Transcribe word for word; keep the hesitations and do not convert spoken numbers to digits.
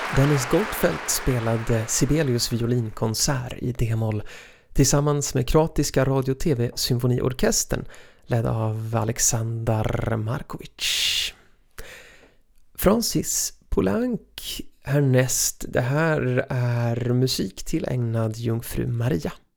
Dennis Goldfeldt spelade Sibelius violinkonsert i D-moll tillsammans med kroatiska radio- och tv-symfoniorkestern ledd av Aleksandar Markovic. Francis Poulenc härnäst. Det här är musik tillägnad Jungfru Maria.